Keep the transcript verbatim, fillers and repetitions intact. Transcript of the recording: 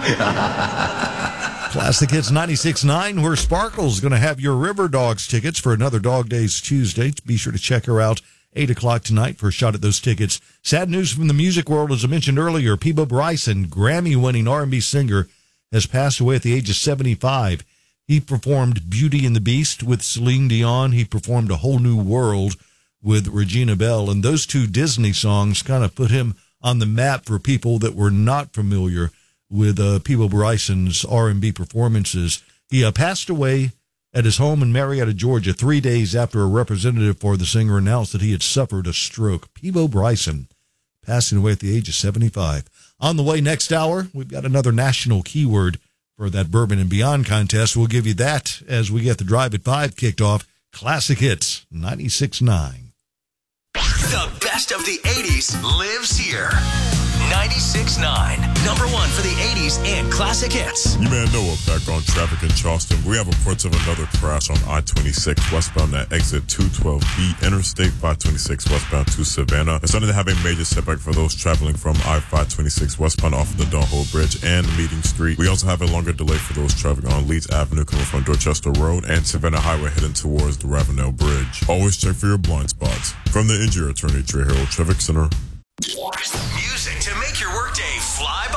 Classic Hits ninety-six point nine, where Sparkle's going to have your River Dogs tickets for another Dog Days Tuesday. Be sure to check her out eight o'clock tonight for a shot at those tickets. Sad news from the music world, as I mentioned earlier. Peabo Bryson, Grammy-winning R and B singer, has passed away at the age of seventy-five. He performed Beauty and the Beast with Celine Dion. He performed A Whole New World with Regina Belle. And those two Disney songs kind of put him on the map for people that were not familiar with uh, Peabo Bryson's R and B performances. He uh, passed away at his home in Marietta, Georgia, three days after a representative for the singer announced that he had suffered a stroke. Peabo Bryson passing away at the age of seventy-five. On the way next hour, we've got another national keyword for that Bourbon and Beyond contest. We'll give you that as we get the Drive at five kicked off. Classic Hits ninety-six point nine. The best of the eighties lives here. ninety-six point nine, number one for the eighties and classic hits. You may know it. Back on traffic in Charleston, we have reports of another crash on I twenty-six westbound at exit two twelve B, Interstate five twenty-six westbound to Savannah. It's starting to have a major setback for those traveling from I five twenty-six westbound off of the Dunhole Bridge and Meeting Street. We also have a longer delay for those traveling on Leeds Avenue coming from Dorchester Road and Savannah Highway heading towards the Ravenel Bridge. Always check for your blind spots. From the injury attorney, Trey Harold Traffic Center. Music to make your workday fly by.